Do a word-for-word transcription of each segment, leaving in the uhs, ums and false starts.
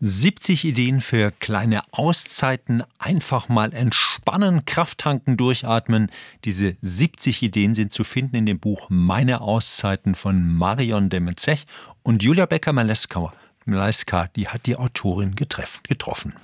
siebzig Ideen für kleine Auszeiten, einfach mal entspannen, Kraft tanken, durchatmen. Diese siebzig Ideen sind zu finden in dem Buch Meine Auszeiten von Marion Demme-Zech und Julia Becker-Maleska, die hat die Autorin getroffen.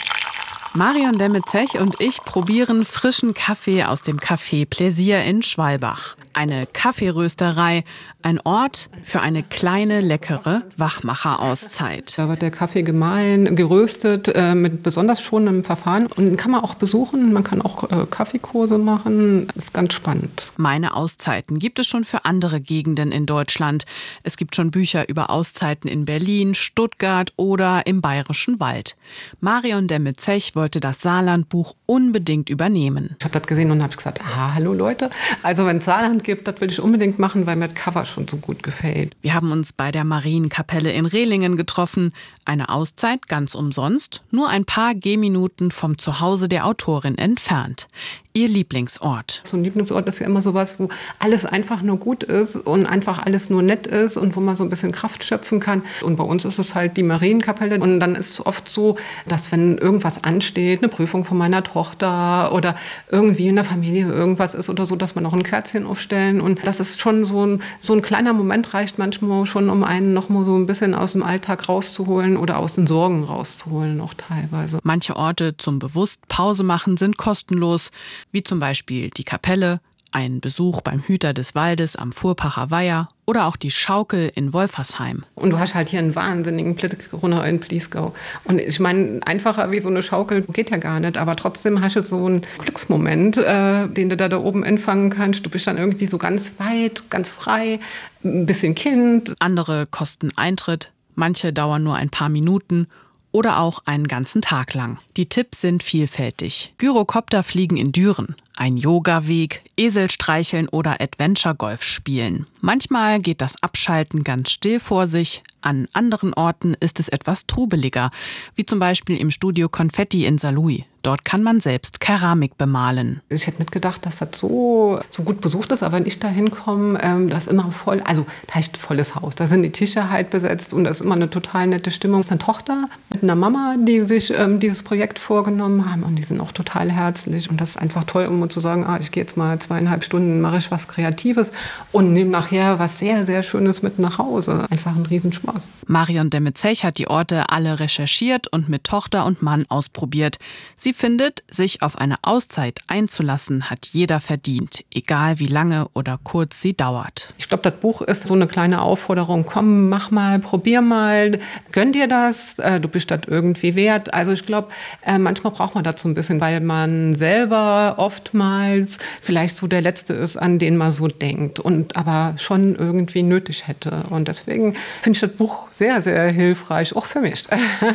Marion Demme-Zech und ich probieren frischen Kaffee aus dem Café Plaisir in Schwalbach. Eine Kaffeerösterei, ein Ort für eine kleine, leckere Wachmacher-Auszeit. Da wird der Kaffee gemahlen, geröstet, äh, mit besonders schonendem Verfahren. Und den kann man auch besuchen, man kann auch äh, Kaffeekurse machen. Das ist ganz spannend. Meine Auszeiten gibt es schon für andere Gegenden in Deutschland. Es gibt schon Bücher über Auszeiten in Berlin, Stuttgart oder im Bayerischen Wald. Marion Demme-Zech wollte das Saarlandbuch unbedingt übernehmen. Ich habe das gesehen und habe gesagt, ah, hallo Leute, also wenn es Saarland gibt, das will ich unbedingt machen, weil mir das Cover schon so gut gefällt. Wir haben uns bei der Marienkapelle in Rehlingen getroffen. Eine Auszeit ganz umsonst, nur ein paar Gehminuten vom Zuhause der Autorin entfernt. Ihr Lieblingsort. So ein Lieblingsort ist ja immer sowas, wo alles einfach nur gut ist und einfach alles nur nett ist und wo man so ein bisschen Kraft schöpfen kann. Und bei uns ist es halt die Marienkapelle. Und dann ist es oft so, dass wenn irgendwas ansteht, eine Prüfung von meiner Tochter oder irgendwie in der Familie irgendwas ist oder so, dass man noch ein Kerzchen aufstellen. Und das ist schon so ein, so ein kleiner Moment, reicht manchmal schon, um einen noch mal so ein bisschen aus dem Alltag rauszuholen oder aus den Sorgen rauszuholen, auch teilweise. Manche Orte zum bewusst Pause machen sind kostenlos, wie zum Beispiel die Kapelle, ein Besuch beim Hüter des Waldes am Furpacher Weiher oder auch die Schaukel in Wolfersheim. Und du hast halt hier einen wahnsinnigen Blick runter in Bliesgau. Und ich meine, einfacher wie so eine Schaukel geht ja gar nicht, aber trotzdem hast du so einen Glücksmoment, äh, den du da, da oben empfangen kannst. Du bist dann irgendwie so ganz weit, ganz frei, ein bisschen Kind. Andere kosten Eintritt, manche dauern nur ein paar Minuten oder auch einen ganzen Tag lang. Die Tipps sind vielfältig. Gyrokopterfliegen in Düren, ein Yoga-Weg, Eselstreicheln oder Adventure-Golf spielen. Manchmal geht das Abschalten ganz still vor sich, an anderen Orten ist es etwas trubeliger, wie zum Beispiel im Studio Konfetti in Saarlouis. Dort kann man selbst Keramik bemalen. Ich hätte nicht gedacht, dass das so, so gut besucht ist, aber wenn ich da hinkomme, ähm, das ist immer voll, also da ist ein volles Haus, da sind die Tische halt besetzt und da ist immer eine total nette Stimmung. Es ist eine Tochter mit einer Mama, die sich ähm, dieses Projekt vorgenommen haben und die sind auch total herzlich und das ist einfach toll, um zu sagen, ah, ich gehe jetzt mal zweieinhalb Stunden, mache ich was Kreatives und nehme nachher was sehr, sehr Schönes mit nach Hause. Einfach ein Riesenspaß. Marion Demme-Zech hat die Orte alle recherchiert und mit Tochter und Mann ausprobiert. Sie findet, sich auf eine Auszeit einzulassen, hat jeder verdient, egal wie lange oder kurz sie dauert. Ich glaube, das Buch ist so eine kleine Aufforderung, komm, mach mal, probier mal, gönn dir das, du bist das irgendwie wert. Also ich glaube, manchmal braucht man dazu ein bisschen, weil man selber oftmals vielleicht so der Letzte ist, an den man so denkt und aber schon irgendwie nötig hätte. Und deswegen finde ich das Buch sehr, sehr hilfreich, auch für mich.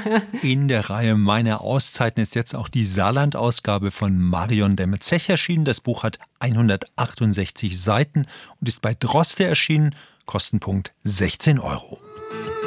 In der Reihe Meine Auszeiten ist jetzt auch die Saarland-Ausgabe von Marion Demme-Zech erschienen. Das Buch hat hundertachtundsechzig Seiten und ist bei Droste erschienen. Kostenpunkt sechzehn Euro.